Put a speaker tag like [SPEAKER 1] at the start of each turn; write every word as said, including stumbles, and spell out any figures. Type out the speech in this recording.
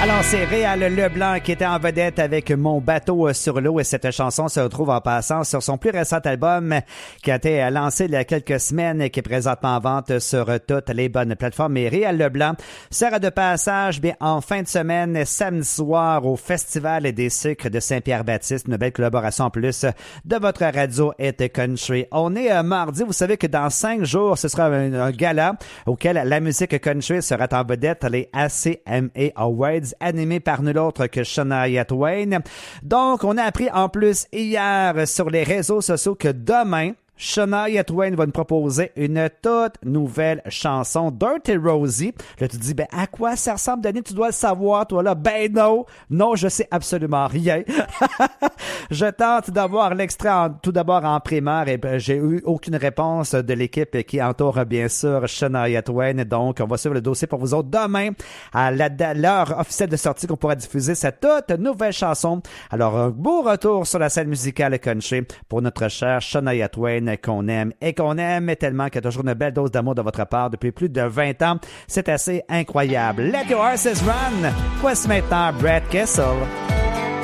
[SPEAKER 1] Alors, c'est Réal Leblanc qui était en vedette avec Mon bateau sur l'eau et cette chanson se retrouve en passant sur son plus récent album qui a été lancé il y a quelques semaines et qui est présentement en vente sur toutes les bonnes plateformes. Et Réal Leblanc sera de passage bien en fin de semaine, samedi soir au Festival des sucres de Saint-Pierre-Baptiste. Une belle collaboration en plus de votre radio et country. On est euh, mardi, vous savez que dans cinq jours, ce sera un, un gala auquel la musique country sera en vedette, les A C M A Awards, animé par nul autre que Shania Twain. Donc, on a appris en plus hier sur les réseaux sociaux que demain, Shania Twain va nous proposer une toute nouvelle chanson, Dirty Rosie. Là, tu te dis, ben, à quoi ça ressemble, Denis? Tu dois le savoir, toi, là. Ben non, non, je sais absolument rien. Je tente d'avoir l'extrait en, tout d'abord en primaire et ben, j'ai eu aucune réponse de l'équipe qui entoure, bien sûr, Shania Twain. Donc, on va suivre le dossier pour vous autres demain à la, l'heure officielle de sortie qu'on pourra diffuser cette toute nouvelle chanson. Alors, un beau retour sur la scène musicale country pour notre chère Shania Twain, qu'on aime et qu'on aime tellement qu'il y a toujours une belle dose d'amour de votre part depuis plus de vingt ans. C'est assez incroyable. Let your horses run! Voici maintenant Brad Kessel.